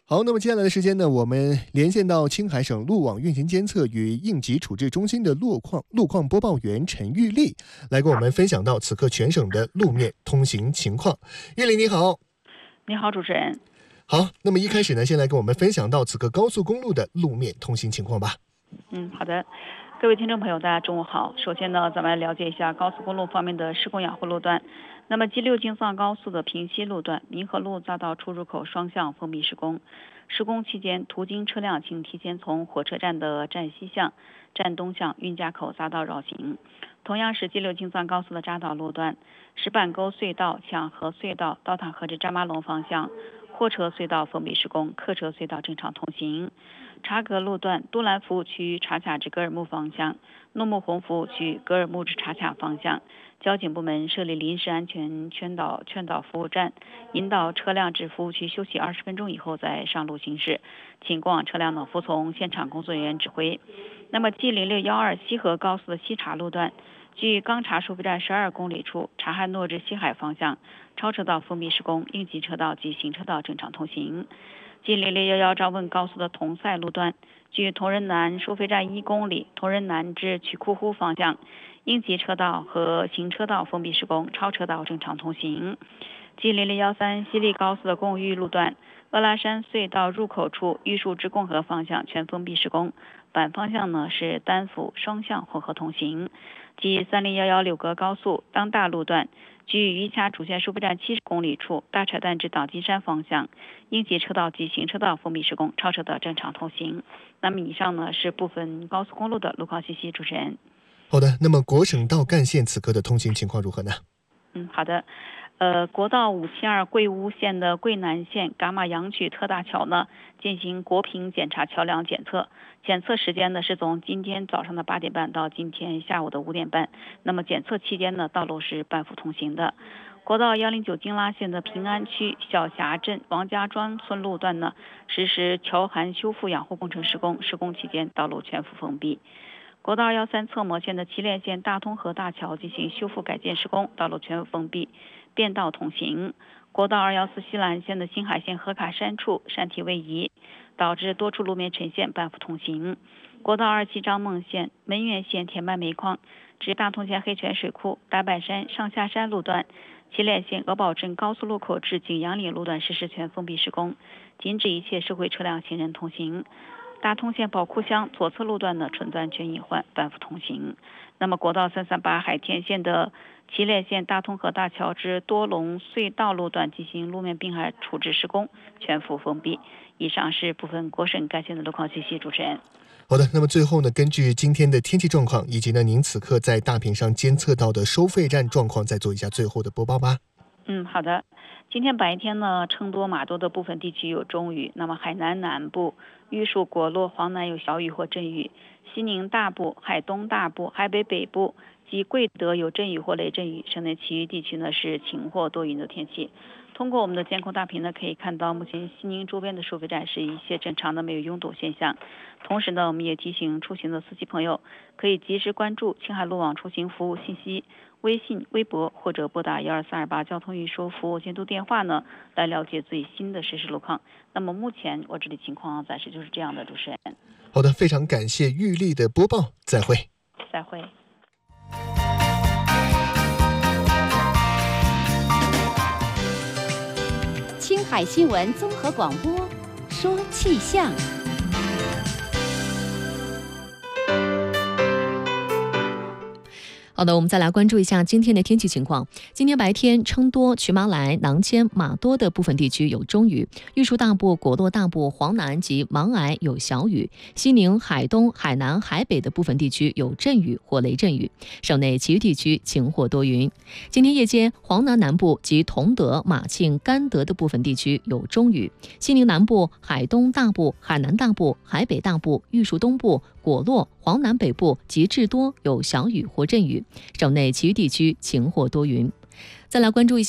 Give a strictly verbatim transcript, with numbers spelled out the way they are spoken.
好，那么接下来的时间呢，我们连线到青海省路网运行监测与应急处置中心的路况路况播报员陈玉丽，来跟我们分享到此刻全省的路面通行情况。玉丽你好。 你好，主持人。 好，那么一开始呢，先来跟我们分享到此刻高速公路的路面通行情况吧。 嗯，好的。各位听众朋友，大家中午好。首先呢，咱们来了解一下高速公路方面的施工养护路段。那么 G 六 京藏高速的平西路段民和路匝道出入口双向封闭施工，施工期间途经车辆请提前从火车站的站西向、站东向运夹口匝道绕行。同样是 G 六 京藏高速的匝道路段，石板沟隧道向河隧道刀塔河至扎马龙方向货车隧道封闭施工，客车隧道正常通行。察格路段都兰服务区察卡至格尔木方向，诺木洪服务区格尔木至察卡方向，交警部门设立临时安全劝导劝导服务站，引导车辆至服务区休息二十分钟以后再上路行驶，请过往车辆呢服从现场工作人员指挥。那么 G 零六一二西河高速的西察路段，距钢察收费站十二公里处察罕诺至西海方向超车道封闭施工，应急车道及行车道正常通行。G 零六一一昭问高速的同赛路段，距同仁南收费站一公里，同仁南至曲库呼方向应急车道和行车道封闭施工，超车道正常通行。G 零零一三西丽高速的贡玉路段，鄂拉山隧道入口处玉树至共和方向全封闭施工，反方向呢是单辅双向混合通行。G 三零一一柳格高速当大路段，距余卡主线收费站七十公里处大柴旦至党基山方向应急车道及行车道封闭施工，超车道正常通行。那么以上呢是部分高速公路的路况信息，主持人。 好的，那么国省道干线此刻的通行情况如何呢？ 嗯，好的。呃，国道五七二贵乌线的贵南线噶玛阳曲特大桥呢，进行国评检查桥梁检测，检测时间呢是从今天早上的八点半到今天下午的五点半。那么检测期间呢，道路是半幅通行的。国道一零九京拉线的平安区小峡镇王家庄村路段呢，实施桥涵修复养护工程施工，施工期间道路全幅封闭。国道二一三侧模线的祁连线大通河大桥进行修复改建施工，道路全幅封闭，便道通行。国道二一四西兰线的新海线河卡山处山体位移，导致多处路面沉陷，半幅通行。国道二七张孟线门源线田脉煤矿至大通县黑泉水库大柏山上下山路段，祁连线鹅堡镇高速路口至景阳岭路段实施全封闭施工，禁止一切社会车辆行人通行。大通县宝库乡左侧路段呢存在安全隐患，半幅通行。那么国道三三八海天线的祁连线大通河大桥至多隆隧道路段进行路面滨海处置施工，全幅封闭。以上是部分国省干线的路况信息，主持人。 好的，那么最后呢，根据今天的天气状况，以及呢您此刻在大屏上监测到的收费站状况，再做一下最后的播报吧。 嗯，好的。今天白天呢，成都、玛都的部分地区有中雨，那么海南南部、玉树、果洛、黄南有小雨或阵雨，西宁大部、海东大部、海北北部及贵德有阵雨或雷阵雨，省内其余地区呢是晴或多云的天气。通过我们的监控大屏呢，可以看到目前西宁周边的收费站是一切正常的，没有拥堵现象。同时呢，我们也提醒出行的司机朋友，可以及时关注青海路网出行服务信息，微信、微博或者拨打幺二三二八交通运输服务监督电话呢，来了解最新的实时路况。那么目前我这里情况暂时就是这样的，主持人。 好的，非常感谢玉丽的播报，再会。 再会。 青海新闻综合广播，说气象。 好的，我们再来关注一下今天的天气情况。今天白天，成都、曲马来、囊谦、玛多的部分地区有中雨，玉树大部、果洛大部、黄南及勐艾有小雨，西宁、海东、海南、海北的部分地区有阵雨或雷阵雨，省内其余地区晴或多云。今天夜间，黄南南部及同德、马庆、甘德的部分地区有中雨，西宁南部、海东大部、海南大部、海北大部、玉树东部、果洛、黄南北部及至多有小雨或阵雨，省内其余地区晴或多云。再来关注一下